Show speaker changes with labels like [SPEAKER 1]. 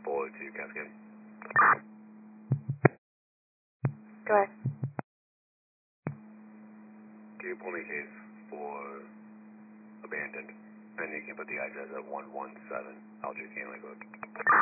[SPEAKER 1] 402 Cascade.
[SPEAKER 2] Go ahead.
[SPEAKER 1] Can you pull me a case for abandoned? And you can put the address at 117 Aldrich Canley Road.